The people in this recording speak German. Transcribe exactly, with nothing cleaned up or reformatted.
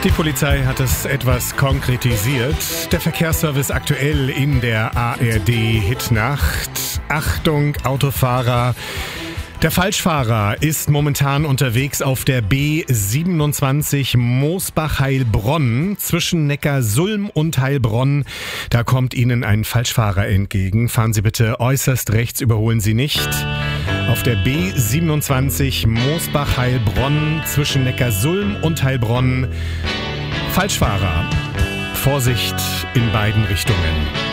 Die Polizei hat es etwas konkretisiert. Der Verkehrsservice aktuell in der A R D-Hitnacht. Achtung, Autofahrer. Der Falschfahrer ist momentan unterwegs auf der B siebenundzwanzig Moosbach-Heilbronn zwischen Neckarsulm und Heilbronn. Da kommt Ihnen ein Falschfahrer entgegen. Fahren Sie bitte äußerst rechts, überholen Sie nicht. Auf der B siebenundzwanzig Moosbach-Heilbronn zwischen Neckarsulm und Heilbronn. Falschfahrer. Vorsicht in beiden Richtungen.